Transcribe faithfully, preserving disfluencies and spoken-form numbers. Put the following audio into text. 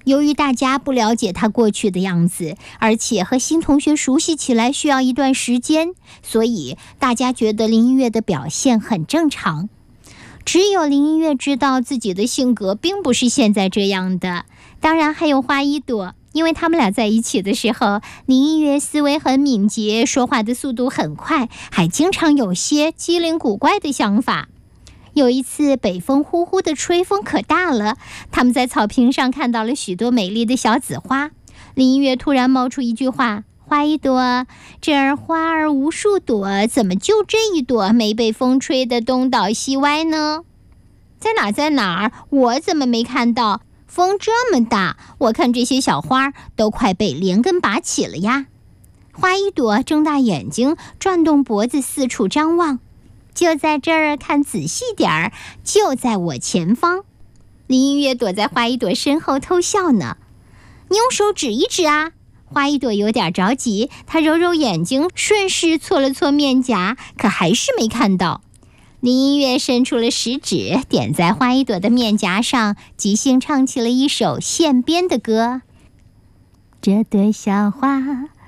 由于大家不了解他过去的样子，而且和新同学熟悉起来需要一段时间，所以大家觉得林音乐的表现很正常。只有林音乐知道自己的性格并不是现在这样的，当然还有花一朵，因为他们俩在一起的时候，林音乐思维很敏捷，说话的速度很快，还经常有些机灵古怪的想法。有一次北风呼呼的吹，风可大了，他们在草坪上看到了许多美丽的小紫花。林音乐突然冒出一句话：花一朵，这儿花儿无数朵，怎么就这一朵没被风吹得东倒西歪呢？在哪在哪儿？我怎么没看到？风这么大，我看这些小花都快被连根拔起了呀。花一朵睁大眼睛，转动脖子，四处张望。就在这儿，看仔细点儿，就在我前方。林音乐躲在花一朵身后偷笑呢。你用手指一指啊！花一朵有点着急，她揉揉眼睛，顺势搓了搓面颊，可还是没看到。林音乐伸出了食指，点在花一朵的面颊上，即兴唱起了一首现编的歌。这朵小花